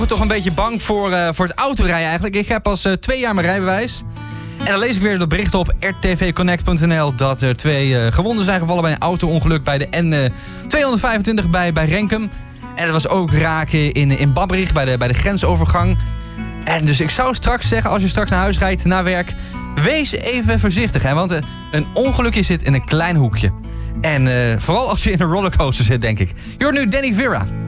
ogen toch een beetje bang voor het autorijden eigenlijk. Ik heb pas 2 jaar mijn rijbewijs. En dan lees ik weer dat bericht op rtvconnect.nl... dat er 2 gewonden zijn gevallen bij een auto-ongeluk bij de N225 bij Renkum. En dat was ook raken in Babberich bij de grensovergang. En dus ik zou straks zeggen, als je straks naar huis rijdt, naar werk... wees even voorzichtig, hè, want een ongelukje zit in een klein hoekje. En vooral als je in een rollercoaster zit, denk ik. Je hoort nu Danny Vera.